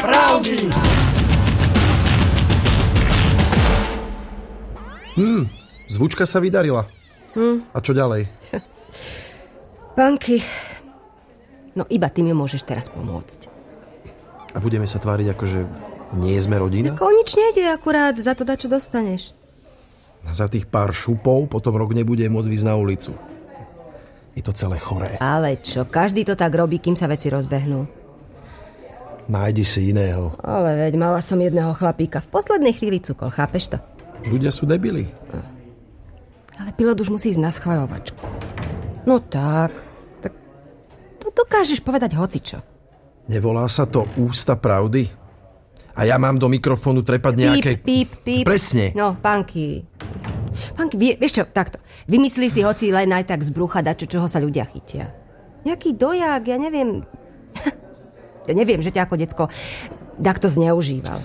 pravdy. Zvučka sa vydarila. A čo ďalej? Panky. No iba ty mi môžeš teraz pomôcť. A budeme sa tváriť ako, že nie sme rodina? Ako nič nejde, akurát za to čo dostaneš. Za tých pár šupov potom rok nebude môcť vyjsť na ulicu. Je to celé choré. Ale čo, každý to tak robí, kým sa veci rozbehnú. Nájdi si iného. Ale veď, mala som jedného chlapíka. V poslednej chvíli cukol, chápeš to? Ľudia sú debili. Ale pilot už musí ísť na schvaľovačku. No tak to dokážeš povedať hocičo. Nevolá sa to ústa pravdy? A ja mám do mikrofónu trepať nejaké... Píp. Presne. No, Panky, vieš čo, takto. Vymyslí si hoci len aj tak z brucha dačo, čoho sa ľudia chytia. Nejaký dojak, ja neviem... Ja neviem, že ťa ako decko takto zneužíval.